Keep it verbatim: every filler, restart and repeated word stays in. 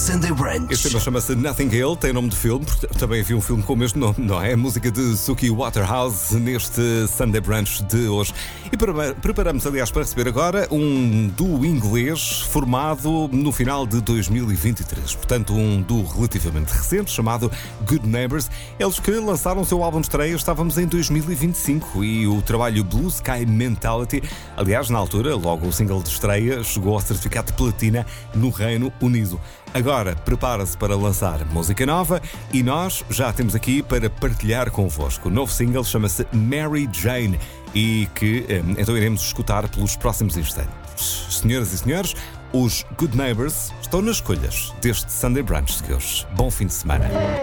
Sunday Brunch. Este tema chama-se Nothing Hill, tem nome de filme, porque também vi um filme com o mesmo nome, não é? A música de Suki Waterhouse neste Sunday Brunch de hoje. E preparamos, aliás, para receber agora um duo inglês formado no final de dois mil e vinte e três. Portanto, um duo relativamente recente chamado Good Neighbors. Eles que lançaram o seu álbum de estreia, estávamos em dois mil e vinte e cinco, e o trabalho Blue Sky Mentality, aliás, na altura, logo o single de estreia, chegou ao certificado de platina no Reino Unido. Agora, prepara-se para lançar música nova e nós já temos aqui para partilhar convosco. O novo single chama-se Mary Jane e que então iremos escutar pelos próximos instantes. Senhoras e senhores, os Good Neighbors estão nas escolhas deste Sunday Brunch de hoje. Bom fim de semana.